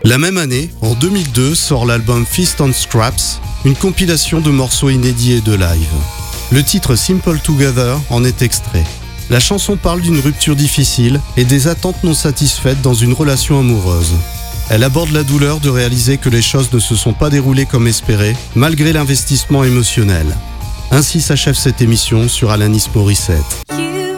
La même année, en 2002, sort l'album Feast on Scraps, une compilation de morceaux inédits et de live. Le titre Simple Together en est extrait. La chanson parle d'une rupture difficile et des attentes non satisfaites dans une relation amoureuse. Elle aborde la douleur de réaliser que les choses ne se sont pas déroulées comme espéré, malgré l'investissement émotionnel. Ainsi s'achève cette émission sur Alanis Morissette.